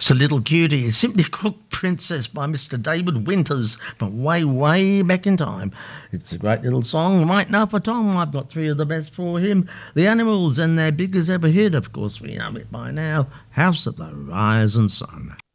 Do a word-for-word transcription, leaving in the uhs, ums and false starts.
It's a little cutie. A Simply Cooked Princess by Mister David Winters from way, way back in time. It's a great little song. Right now for Tom, I've got three of the best for him. The Animals and their Big As Ever hit. Of course, we know it by now. House of the Rising Sun.